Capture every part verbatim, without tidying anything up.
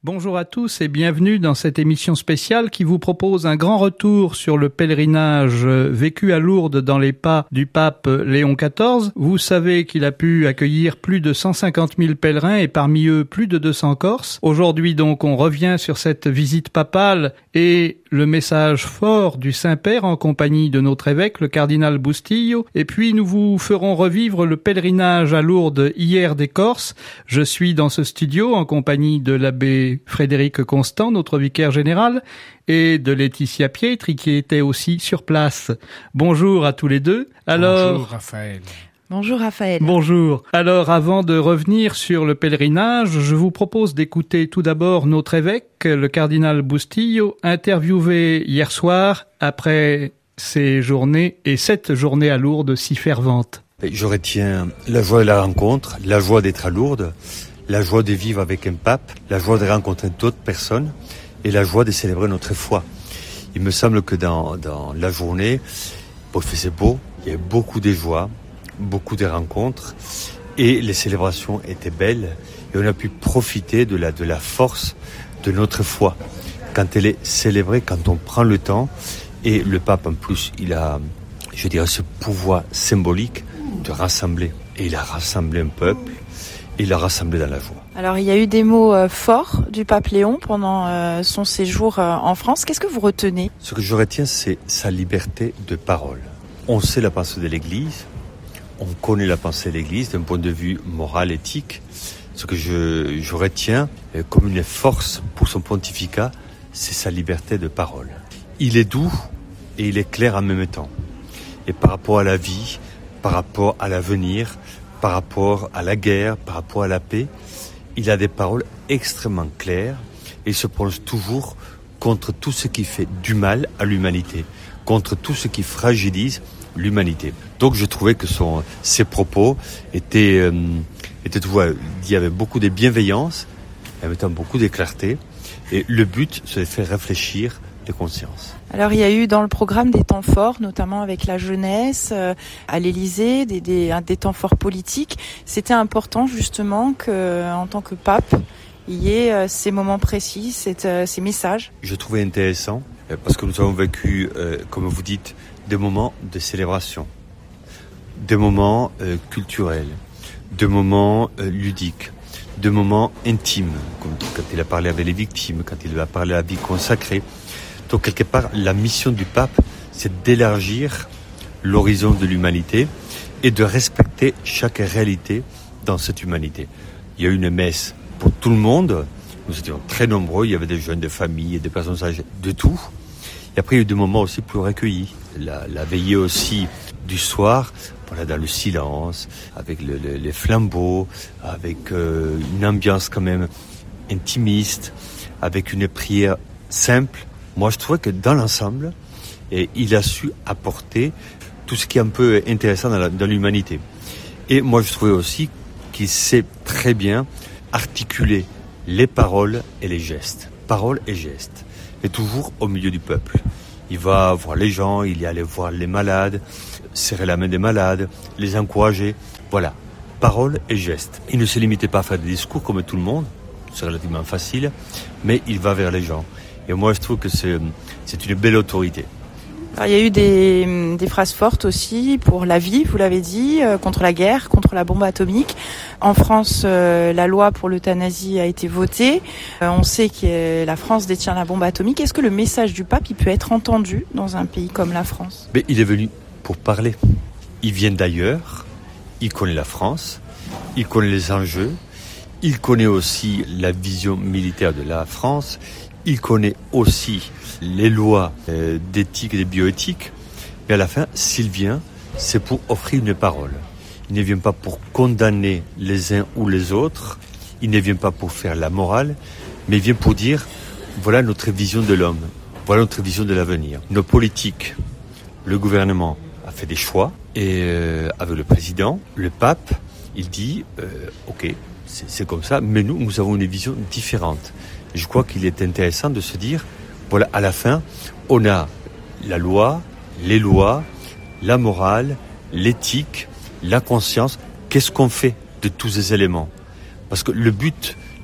Bonjour à tous et bienvenue dans cette émission spéciale qui vous propose un grand retour sur le pèlerinage vécu à Lourdes dans les pas du pape Léon quatorze. Vous savez qu'il a pu accueillir plus de cent cinquante mille pèlerins et parmi eux plus de deux cents Corses. Aujourd'hui donc on revient sur cette visite papale et le message fort du Saint-Père en compagnie de notre évêque, le cardinal Bustillo. Et puis nous vous ferons revivre le pèlerinage à Lourdes hier des Corses. Je suis dans ce studio en compagnie de l'abbé Frédéric Constant, notre vicaire général, et de Laetitia Pietri qui était aussi sur place. Bonjour à tous les deux. Alors, bonjour Raphaël. Bonjour Raphaël. Bonjour. Alors avant de revenir sur le pèlerinage, je vous propose d'écouter tout d'abord notre évêque, le cardinal Bustillo, interviewé hier soir après ces journées et cette journée à Lourdes si fervente. Je retiens la joie de la rencontre, la joie d'être à Lourdes, la joie de vivre avec un pape, la joie de rencontrer d'autres personnes et la joie de célébrer notre foi. Il me semble que dans, dans la journée, bon, il faisait beau, il y avait beaucoup de joie, beaucoup de rencontres et les célébrations étaient belles et on a pu profiter de la, de la force de notre foi quand elle est célébrée, quand on prend le temps. Et le pape en plus, il a, je dirais, ce pouvoir symbolique de rassembler. Et il a rassemblé un peuple. Il a rassemblé dans la joie. Alors, il y a eu des mots euh, forts du pape Léon pendant euh, son séjour euh, en France. Qu'est-ce que vous retenez ? Ce que je retiens, c'est sa liberté de parole. On sait la pensée de l'Église, on connaît la pensée de l'Église d'un point de vue moral, éthique. Ce que je, je retiens euh, comme une force pour son pontificat, c'est sa liberté de parole. Il est doux et il est clair en même temps. Et par rapport à la vie, par rapport à l'avenir, par rapport à la guerre, par rapport à la paix, il a des paroles extrêmement claires et il se prononce toujours contre tout ce qui fait du mal à l'humanité, contre tout ce qui fragilise l'humanité. Donc je trouvais que son, ses propos étaient, euh, étaient toujours dits avec beaucoup de bienveillance, en mettant beaucoup de clarté, et le but, c'est de faire réfléchir les consciences. Alors, il y a eu dans le programme des temps forts, notamment avec la jeunesse, euh, à l'Élysée, des, des, des temps forts politiques. C'était important, justement, que, en tant que pape, il y ait euh, ces moments précis, cette, euh, ces messages. Je trouvais intéressant, euh, parce que nous avons vécu, euh, comme vous dites, des moments de célébration, des moments euh, culturels, des moments euh, ludiques, des moments intimes, comme quand il a parlé avec les victimes, quand il a parlé à la vie consacrée. Donc, quelque part, la mission du pape, c'est d'élargir l'horizon de l'humanité et de respecter chaque réalité dans cette humanité. Il y a eu une messe pour tout le monde. Nous étions très nombreux. Il y avait des jeunes, des familles, des personnes âgées, de tout. Et après, il y a eu des moments aussi plus recueillis. La, la veillée aussi du soir, voilà, dans le silence, avec le, le, les flambeaux, avec euh, une ambiance quand même intimiste, avec une prière simple. Moi, je trouvais que dans l'ensemble, et il a su apporter tout ce qui est un peu intéressant dans, la, dans l'humanité. Et moi, je trouvais aussi qu'il sait très bien articuler les paroles et les gestes. Paroles et gestes. Et toujours au milieu du peuple. Il va voir les gens, il y allait voir les malades, serrer la main des malades, les encourager. Voilà, paroles et gestes. Il ne se limitait pas à faire des discours comme tout le monde, c'est relativement facile, mais il va vers les gens. Et moi, je trouve que c'est, c'est une belle autorité. Alors, il y a eu des, des phrases fortes aussi pour la vie, vous l'avez dit, euh, contre la guerre, contre la bombe atomique. En France, euh, la loi pour l'euthanasie a été votée. Euh, on sait que la France détient la bombe atomique. Est-ce que le message du pape il peut être entendu dans un pays comme la France ? Mais il est venu pour parler. Il vient d'ailleurs, il connaît la France, il connaît les enjeux, il connaît aussi la vision militaire de la France. Il connaît aussi les lois euh, d'éthique et de bioéthique. Mais à la fin, s'il vient, c'est pour offrir une parole. Il ne vient pas pour condamner les uns ou les autres. Il ne vient pas pour faire la morale. Mais il vient pour dire, voilà notre vision de l'homme. Voilà notre vision de l'avenir. Nos politiques, le gouvernement a fait des choix. Et euh, avec le président, le pape, il dit, euh, ok, c'est, c'est comme ça. Mais nous, nous avons une vision différente. Je crois qu'il est intéressant de se dire, voilà, à la fin, on a la loi, les lois, la morale, l'éthique, la conscience. Qu'est-ce qu'on fait de tous ces éléments ? Parce que le but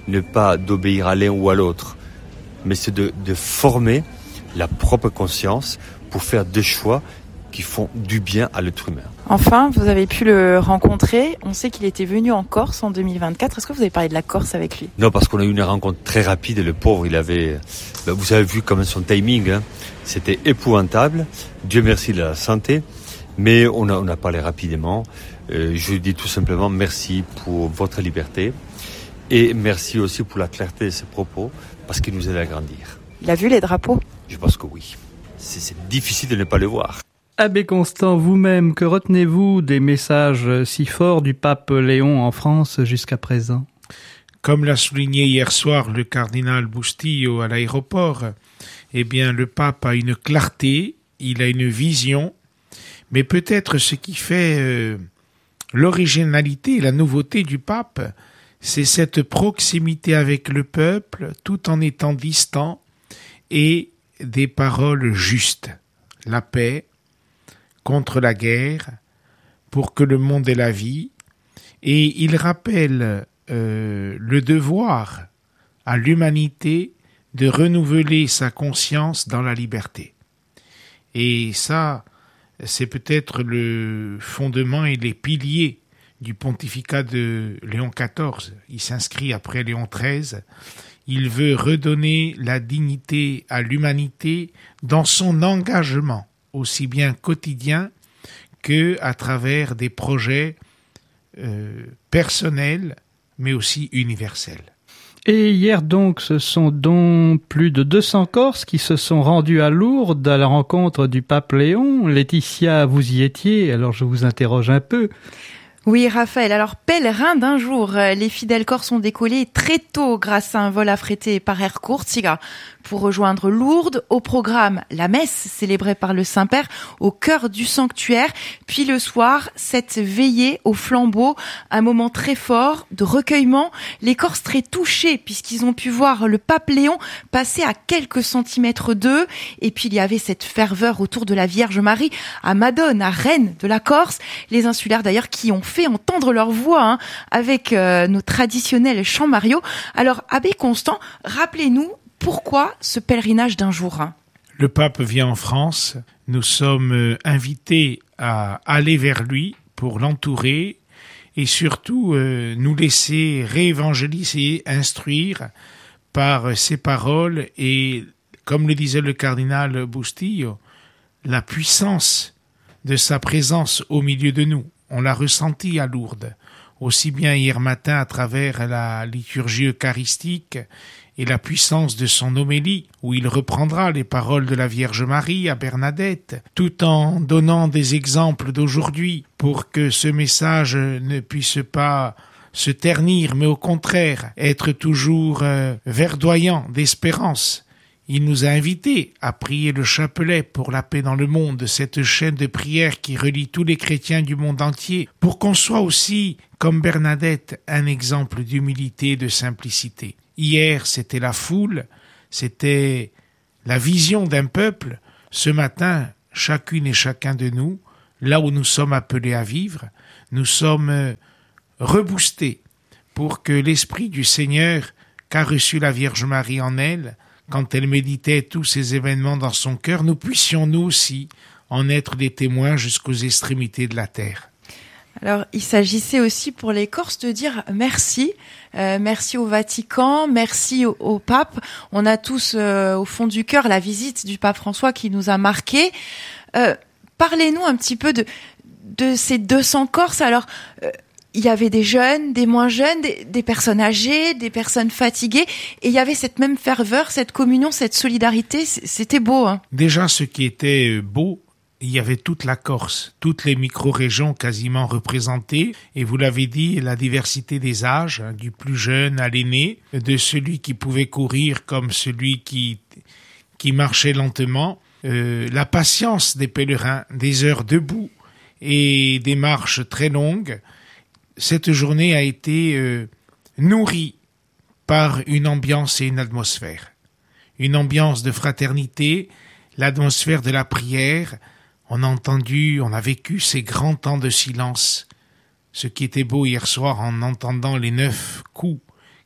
ne pas d'obéir à l'un ou à l'autre, mais c'est de, de former la propre conscience pour faire des choix qui font du bien à l'être humain. Enfin, vous avez pu le rencontrer. On sait qu'il était venu en Corse en deux mille vingt-quatre. Est-ce que vous avez parlé de la Corse avec lui ? Non, parce qu'on a eu une rencontre très rapide et le pauvre, il avait... Ben, vous avez vu comme son timing, hein, c'était épouvantable. Dieu merci de la santé. Mais on a, on a parlé rapidement. Euh, je lui dis tout simplement merci pour votre liberté. Et merci aussi pour la clarté de ses propos, parce qu'il nous aide à grandir. Il a vu les drapeaux ? Je pense que oui. C'est, c'est difficile de ne pas le voir. Abbé Constant, vous-même, que retenez-vous des messages si forts du pape Léon en France jusqu'à présent ? Comme l'a souligné hier soir le cardinal Bustillo à l'aéroport, eh bien, le pape a une clarté, il a une vision, mais peut-être ce qui fait euh, l'originalité et la nouveauté du pape, c'est cette proximité avec le peuple, tout en étant distant, et des paroles justes. La paix, contre la guerre, pour que le monde ait la vie, et il rappelle euh, le devoir à l'humanité de renouveler sa conscience dans la liberté. Et ça, c'est peut-être le fondement et les piliers du pontificat de Léon quatorze. Il s'inscrit après Léon treize. Il veut redonner la dignité à l'humanité dans son engagement, aussi bien quotidien que à travers des projets euh, personnels, mais aussi universels. Et hier donc, ce sont donc plus de deux cents Corses qui se sont rendus à Lourdes à la rencontre du pape Léon. Laetitia, vous y étiez, alors je vous interroge un peu. Oui, Raphaël. Alors, pèlerin d'un jour, les fidèles corses ont décollé très tôt grâce à un vol affrété par Air Corsica pour rejoindre Lourdes. Au programme, la messe célébrée par le Saint-Père au cœur du sanctuaire. Puis le soir, cette veillée au flambeau, un moment très fort de recueillement. Les Corses très touchés puisqu'ils ont pu voir le pape Léon passer à quelques centimètres d'eux. Et puis il y avait cette ferveur autour de la Vierge Marie à Madone, à Reine de la Corse. Les insulaires d'ailleurs qui ont fait entendre leur voix hein, avec euh, nos traditionnels chants mariaux. Alors, Abbé Constant, rappelez-nous pourquoi ce pèlerinage d'un jour hein. Le pape vient en France, nous sommes invités à aller vers lui pour l'entourer et surtout euh, nous laisser réévangéliser, instruire par ses paroles et, comme le disait le cardinal Bustillo, la puissance de sa présence au milieu de nous. On l'a ressenti à Lourdes, aussi bien hier matin à travers la liturgie eucharistique et la puissance de son homélie, où il reprendra les paroles de la Vierge Marie à Bernadette, tout en donnant des exemples d'aujourd'hui pour que ce message ne puisse pas se ternir, mais au contraire être toujours euh, verdoyant d'espérance. Il nous a invités à prier le chapelet pour la paix dans le monde, cette chaîne de prière qui relie tous les chrétiens du monde entier, pour qu'on soit aussi, comme Bernadette, un exemple d'humilité et de simplicité. Hier, c'était la foule, c'était la vision d'un peuple. Ce matin, chacune et chacun de nous, là où nous sommes appelés à vivre, nous sommes reboostés pour que l'Esprit du Seigneur, qu'a reçu la Vierge Marie en elle, quand elle méditait tous ces événements dans son cœur, nous puissions nous aussi en être des témoins jusqu'aux extrémités de la terre. Alors, il s'agissait aussi pour les Corses de dire merci, euh, merci au Vatican, merci au, au pape. On a tous euh, au fond du cœur la visite du pape François qui nous a marqués. Euh, parlez-nous un petit peu de de ces deux cents Corses. Alors, euh, il y avait des jeunes, des moins jeunes, des, des personnes âgées, des personnes fatiguées, et il y avait cette même ferveur, cette communion, cette solidarité. C'était beau. Hein. Déjà, ce qui était beau, il y avait toute la Corse, toutes les micro-régions quasiment représentées, et vous l'avez dit, la diversité des âges, hein, du plus jeune à l'aîné, de celui qui pouvait courir comme celui qui, qui marchait lentement, euh, la patience des pèlerins, des heures debout et des marches très longues. Cette journée a été euh, nourrie par une ambiance et une atmosphère. Une ambiance de fraternité, l'atmosphère de la prière. On a entendu, on a vécu ces grands temps de silence. Ce qui était beau hier soir en entendant les neuf coups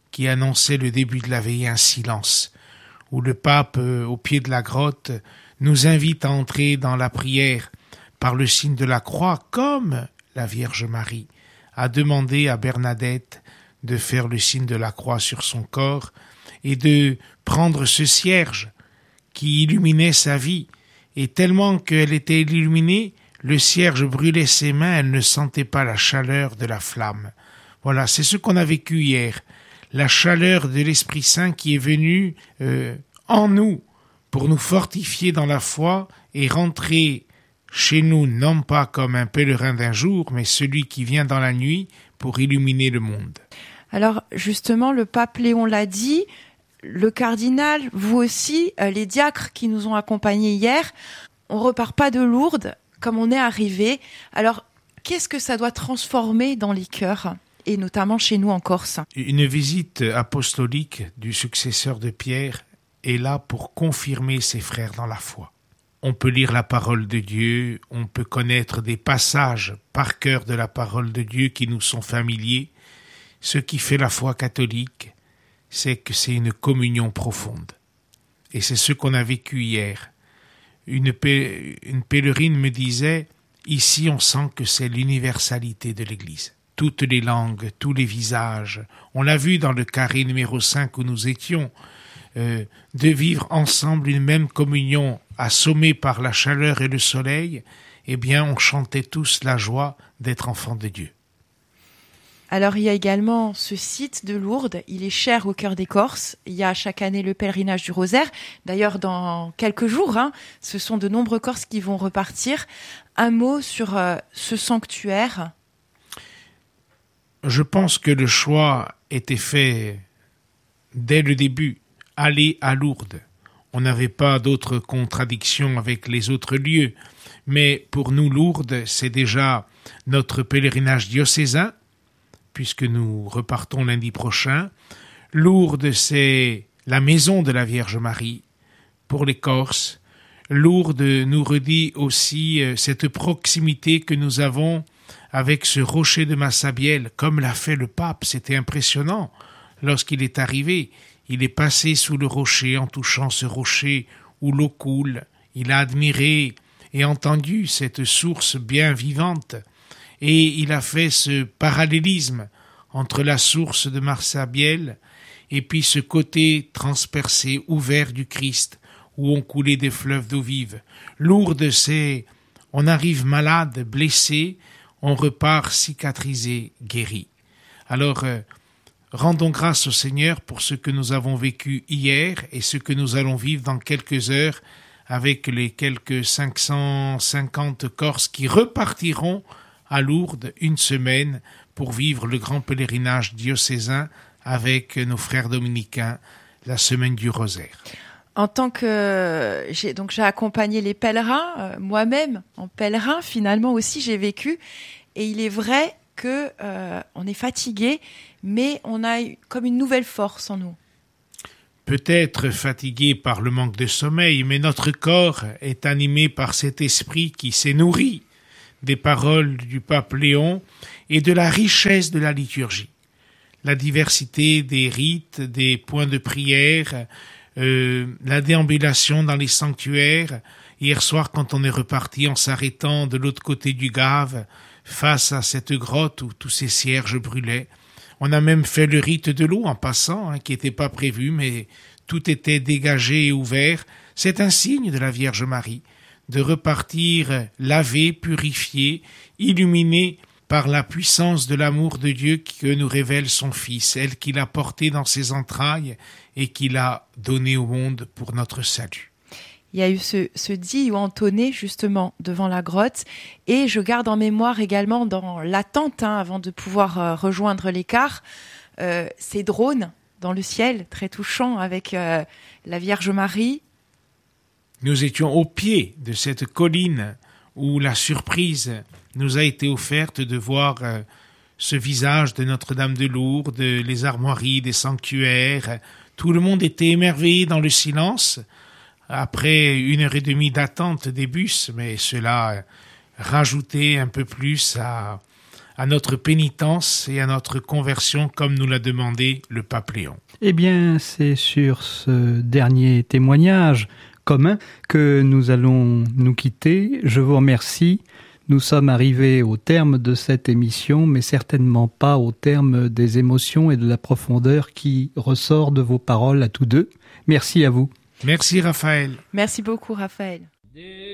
qui annonçait le début de la veillée, un silence, où le pape, euh, au pied de la grotte, nous invite à entrer dans la prière par le signe de la croix, comme la Vierge Marie a demandé à Bernadette de faire le signe de la croix sur son corps et de prendre ce cierge qui illuminait sa vie, et tellement qu'elle était illuminée, le cierge brûlait ses mains, elle ne sentait pas la chaleur de la flamme. Voilà, c'est ce qu'on a vécu hier, la chaleur de l'Esprit Saint qui est venu euh, en nous pour nous fortifier dans la foi et rentrer chez nous non pas comme un pèlerin d'un jour, mais celui qui vient dans la nuit pour illuminer le monde. Alors justement, le pape Léon l'a dit, le cardinal, vous aussi, euh, les diacres qui nous ont accompagnés hier, on repart pas de Lourdes comme on est arrivé. Alors, qu'est-ce que ça doit transformer dans les cœurs, et notamment chez nous en Corse? Une visite apostolique du successeur de Pierre est là pour confirmer ses frères dans la foi. On peut lire la parole de Dieu, on peut connaître des passages par cœur de la parole de Dieu qui nous sont familiers. Ce qui fait la foi catholique, c'est que c'est une communion profonde. Et c'est ce qu'on a vécu hier. Une, pé- une pèlerine me disait, ici on sent que c'est l'universalité de l'Église. Toutes les langues, tous les visages. On l'a vu dans le carré numéro cinq où nous étions, euh, de vivre ensemble une même communion assommée par la chaleur et le soleil, eh bien on chantait tous la joie d'être enfants de Dieu. Alors il y a également ce site de Lourdes, il est cher au cœur des Corses, il y a chaque année le pèlerinage du Rosaire, d'ailleurs dans quelques jours, hein, ce sont de nombreux Corses qui vont repartir. Un mot sur euh, ce sanctuaire? Je pense que le choix était fait dès le début, aller à Lourdes. On n'avait pas d'autre contradiction avec les autres lieux, mais pour nous Lourdes, c'est déjà notre pèlerinage diocésain, puisque nous repartons lundi prochain. Lourdes, c'est la maison de la Vierge Marie pour les Corses. Lourdes nous redit aussi euh, cette proximité que nous avons avec ce rocher de Massabielle, comme l'a fait le pape. C'était impressionnant. Lorsqu'il est arrivé, il est passé sous le rocher en touchant ce rocher où l'eau coule. Il a admiré et entendu cette source bien vivante. Et il a fait ce parallélisme entre la source de Massabielle et puis ce côté transpercé, ouvert du Christ, où ont coulé des fleuves d'eau vive. Lourdes, c'est on arrive malade, blessé, on repart cicatrisé, guéri. Alors, euh, rendons grâce au Seigneur pour ce que nous avons vécu hier et ce que nous allons vivre dans quelques heures avec les quelques cinq cent cinquante Corses qui repartiront à Lourdes une semaine pour vivre le grand pèlerinage diocésain avec nos frères dominicains, la semaine du Rosaire. En tant que j'ai donc j'ai accompagné les pèlerins, euh, moi-même en pèlerin finalement aussi j'ai vécu, et il est vrai que euh, on est fatigué, mais on a comme une nouvelle force en nous. Peut-être fatigué par le manque de sommeil, mais notre corps est animé par cet esprit qui s'est nourri des paroles du pape Léon et de la richesse de la liturgie. La diversité des rites, des points de prière, euh, la déambulation dans les sanctuaires. Hier soir, quand on est reparti en s'arrêtant de l'autre côté du Gave, face à cette grotte où tous ces cierges brûlaient, on a même fait le rite de l'eau en passant, hein, qui n'était pas prévu, mais tout était dégagé et ouvert. C'est un signe de la Vierge Marie, de repartir lavé, purifié, illuminé par la puissance de l'amour de Dieu que nous révèle son Fils, elle qu'il a porté dans ses entrailles et qu'il a donné au monde pour notre salut. Il y a eu ce, ce dit ou entonné justement devant la grotte, et je garde en mémoire également dans l'attente hein, avant de pouvoir euh, rejoindre l'écart, euh, ces drones dans le ciel, très touchants, avec euh, la Vierge Marie. Nous étions au pied de cette colline où la surprise nous a été offerte de voir euh, ce visage de Notre-Dame de Lourdes, les armoiries des sanctuaires. Tout le monde était émerveillé dans le silence, après une heure et demie d'attente des bus, mais cela rajoutait un peu plus à, à notre pénitence et à notre conversion comme nous l'a demandé le pape Léon. Eh bien, c'est sur ce dernier témoignage commun que nous allons nous quitter. Je vous remercie. Nous sommes arrivés au terme de cette émission, mais certainement pas au terme des émotions et de la profondeur qui ressort de vos paroles à tous deux. Merci à vous. Merci Raphaël. Merci beaucoup Raphaël.